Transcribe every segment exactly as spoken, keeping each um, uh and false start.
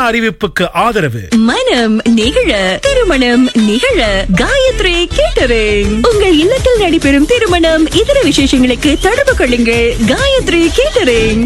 அறிவிப்புக்கு ஆதரவு மனம் நிகழ திருமணம் நிகழ காயத்ரி கேட்டரிங். உங்கள் இல்லத்தில் நடைபெறும் திருமணம் இதர விசேஷங்களுக்கு தொடர்பு கொள்ளுங்கள். காயத்ரி கேட்டரிங்.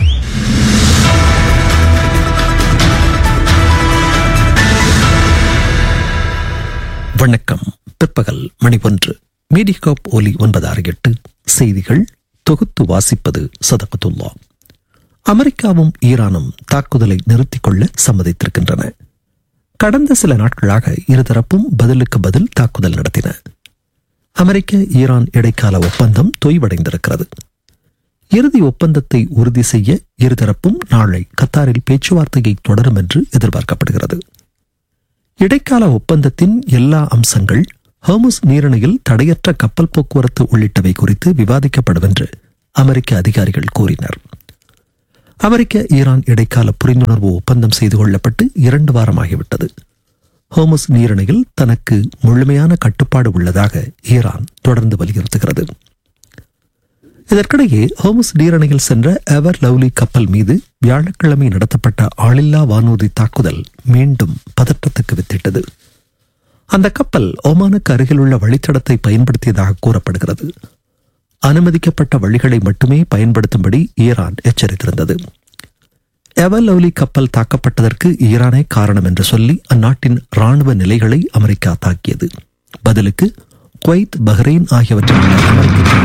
வணக்கம். பிற்பகல் மணி ஒன்று. மீடிகாப் ஒலி ஒன்பது ஆறு எட்டு செய்திகள் தொகுத்து வாசிப்பது சதகத்துல்லா. அமெரிக்காவும் ஈரானும் தாக்குதலை நிறுத்திக் கொள்ள சம்மதித்திருக்கின்றன. கடந்த சில நாட்களாக இருதரப்பும் பதிலுக்கு பதில் தாக்குதல் நடத்தின. அமெரிக்க ஈரான் இடைக்கால ஒப்பந்தம் தொய்வடைந்திருக்கிறது. இறுதி ஒப்பந்தத்தை உறுதி செய்ய இருதரப்பும் நாளை கத்தாரில் பேச்சுவார்த்தையை தொடரும் என்று எதிர்பார்க்கப்படுகிறது. இடைக்கால ஒப்பந்தத்தின் எல்லா அம்சங்கள், ஹோர்முஸ் நீரிணையில் தடையற்ற கப்பல் போக்குவரத்து உள்ளிட்டவை குறித்து விவாதிக்கப்படும் என்று அமெரிக்க அதிகாரிகள் கூறினர். அமெரிக்க ஈரான் இடைக்கால புரிந்துணர்வு ஒப்பந்தம் செய்து கொள்ளப்பட்டு இரண்டு வாரமாகிவிட்டது. ஹோர்முஸ் நீரிணையில் தனக்கு முழுமையான கட்டுப்பாடு உள்ளதாக ஈரான் தொடர்ந்து வலியுறுத்துகிறது. இதற்கிடையே ஹோர்முஸ் நீரிணையில் சென்ற எவர் லவ்லி கப்பல் மீது வியாழக்கிழமை நடத்தப்பட்ட ஆளில்லா வானூர்தி தாக்குதல் மீண்டும் பதற்றத்துக்கு வித்திட்டது. அந்த கப்பல் ஓமானுக்கு அருகில் உள்ள வழித்தடத்தை பயன்படுத்தியதாக கூறப்படுகிறது. அனுமதிக்கப்பட்ட வழிகளை மட்டுமே பயன்படுத்தும்படி ஈரான் எச்சரித்திருந்தது. எவர் லவ்லி கப்பல் தாக்கப்பட்டதற்கு ஈரானே காரணம் என்று சொல்லி அந்நாட்டின் ராணுவ நிலைகளை அமெரிக்கா தாக்கியது. பதிலுக்கு குவைத், பஹ்ரைன் ஆகியவற்றில் உள்ள அமெரிக்க